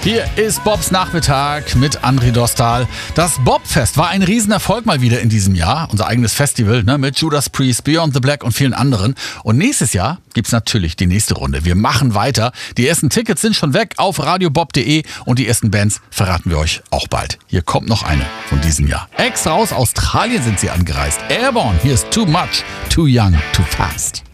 Hier ist Bobs Nachmittag mit André Dostal. Das Bobfest war ein Riesenerfolg mal wieder in diesem Jahr. Unser eigenes Festival mit Judas Priest, Beyond the Black und vielen anderen. Und nächstes Jahr gibt's natürlich die nächste Runde. Wir machen weiter. Die ersten Tickets sind schon weg auf radiobob.de und die ersten Bands verraten wir euch auch bald. Hier kommt noch eine von diesem Jahr. Extra aus Australien sind sie angereist. Airborne, hier ist Too Much, Too Young, Too Fast.